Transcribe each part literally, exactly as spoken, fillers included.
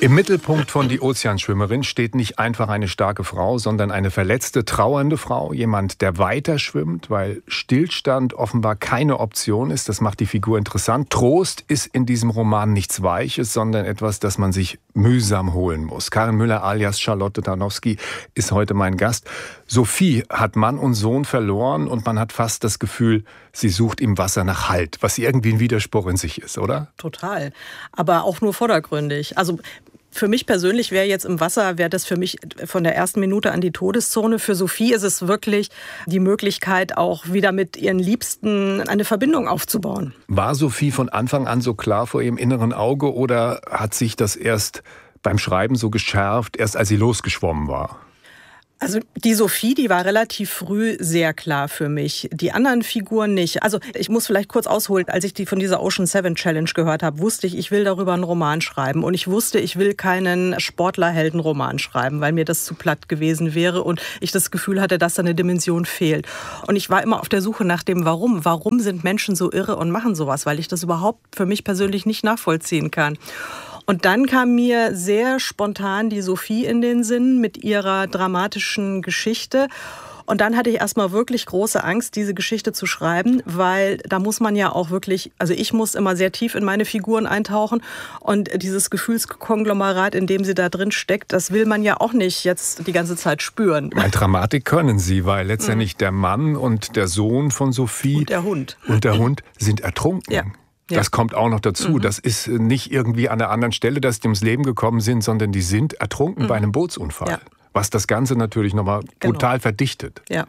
Im Mittelpunkt von Die Ozeanschwimmerin steht nicht einfach eine starke Frau, sondern eine verletzte, trauernde Frau. Jemand, der weiter schwimmt, weil Stillstand offenbar keine Option ist. Das macht die Figur interessant. Trost ist in diesem Roman nichts Weiches, sondern etwas, das man sich mühsam holen muss. Karin Müller alias Charlotte Tarnowski ist heute mein Gast. Sophie hat Mann und Sohn verloren und man hat fast das Gefühl, sie sucht im Wasser nach Halt, was irgendwie ein Widerspruch in sich ist, oder? Total, aber auch nur vordergründig. Also für mich persönlich wäre jetzt im Wasser, wäre das für mich von der ersten Minute an die Todeszone. Für Sophie ist es wirklich die Möglichkeit, auch wieder mit ihren Liebsten eine Verbindung aufzubauen. War Sophie von Anfang an so klar vor ihrem inneren Auge oder hat sich das erst beim Schreiben so geschärft, erst als sie losgeschwommen war? Also die Sophie, die war relativ früh sehr klar für mich. Die anderen Figuren nicht. Also ich muss vielleicht kurz ausholen. Als ich die von dieser Ocean Seven Challenge gehört habe, wusste ich, ich will darüber einen Roman schreiben. Und ich wusste, ich will keinen Sportlerheldenroman schreiben, weil mir das zu platt gewesen wäre und ich das Gefühl hatte, dass da eine Dimension fehlt. Und ich war immer auf der Suche nach dem Warum. Warum sind Menschen so irre und machen sowas? Weil ich das überhaupt für mich persönlich nicht nachvollziehen kann. Und dann kam mir sehr spontan die Sophie in den Sinn mit ihrer dramatischen Geschichte. Und dann hatte ich erstmal wirklich große Angst, diese Geschichte zu schreiben, weil da muss man ja auch wirklich, also ich muss immer sehr tief in meine Figuren eintauchen und dieses Gefühlskonglomerat, in dem sie da drin steckt, das will man ja auch nicht jetzt die ganze Zeit spüren. Eine Dramatik können Sie, weil letztendlich mhm. der Mann und der Sohn von Sophie und der Hund, und der Hund sind ertrunken. Ja. Das kommt auch noch dazu. Mhm. Das ist nicht irgendwie an einer anderen Stelle, dass die ums Leben gekommen sind, sondern die sind ertrunken mhm. bei einem Bootsunfall. Ja. Was das Ganze natürlich nochmal genau. brutal verdichtet. Ja.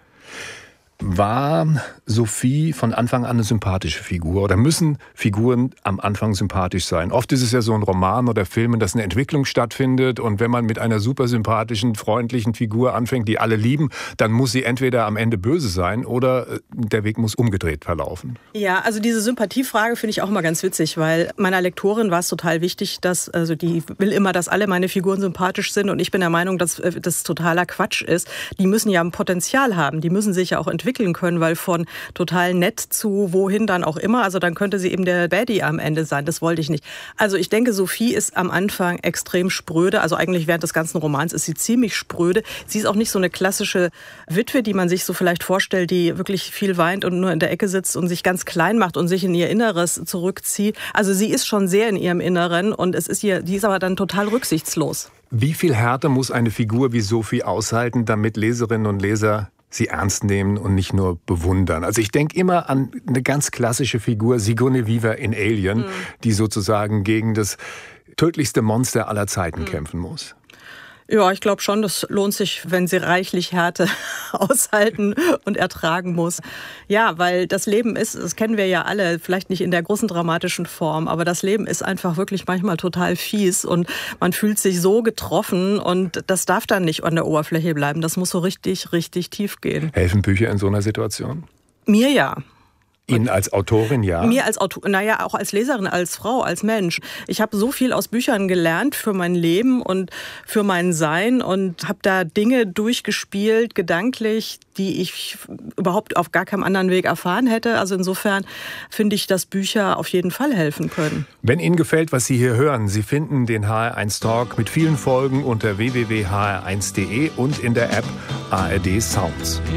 War Sophie von Anfang an eine sympathische Figur? Oder müssen Figuren am Anfang sympathisch sein? Oft ist es ja so in Romanen oder Filmen, dass eine Entwicklung stattfindet und wenn man mit einer super sympathischen, freundlichen Figur anfängt, die alle lieben, dann muss sie entweder am Ende böse sein oder der Weg muss umgedreht verlaufen. Ja, also diese Sympathiefrage finde ich auch immer ganz witzig, weil meiner Lektorin war es total wichtig, dass, also die will immer, dass alle meine Figuren sympathisch sind und ich bin der Meinung, dass das totaler Quatsch ist. Die müssen ja ein Potenzial haben, die müssen sich ja auch entwickeln können, weil von total nett zu wohin dann auch immer, also dann könnte sie eben der Baddie am Ende sein, das wollte ich nicht. Also ich denke, Sophie ist am Anfang extrem spröde, also eigentlich während des ganzen Romans ist sie ziemlich spröde. Sie ist auch nicht so eine klassische Witwe, die man sich so vielleicht vorstellt, die wirklich viel weint und nur in der Ecke sitzt und sich ganz klein macht und sich in ihr Inneres zurückzieht. Also sie ist schon sehr in ihrem Inneren und es ist ihr, die ist aber dann total rücksichtslos. Wie viel Härte muss eine Figur wie Sophie aushalten, damit Leserinnen und Leser sie ernst nehmen und nicht nur bewundern? Also ich denke immer an eine ganz klassische Figur, Sigourney Weaver in Alien, mhm. die sozusagen gegen das tödlichste Monster aller Zeiten mhm. kämpfen muss. Ja, ich glaube schon, das lohnt sich, wenn sie reichlich Härte aushalten und ertragen muss. Ja, weil das Leben ist, das kennen wir ja alle, vielleicht nicht in der großen dramatischen Form, aber das Leben ist einfach wirklich manchmal total fies und man fühlt sich so getroffen und das darf dann nicht an der Oberfläche bleiben. Das muss so richtig, richtig tief gehen. Helfen Bücher in so einer Situation? Mir ja. Ihnen als Autorin, ja? Mir als Autorin, naja, auch als Leserin, als Frau, als Mensch. Ich habe so viel aus Büchern gelernt für mein Leben und für mein Sein und habe da Dinge durchgespielt, gedanklich, die ich überhaupt auf gar keinem anderen Weg erfahren hätte. Also insofern finde ich, dass Bücher auf jeden Fall helfen können. Wenn Ihnen gefällt, was Sie hier hören, Sie finden den H R eins Talk mit vielen Folgen unter w w w punkt h r eins punkt d e und in der App A R D Sounds.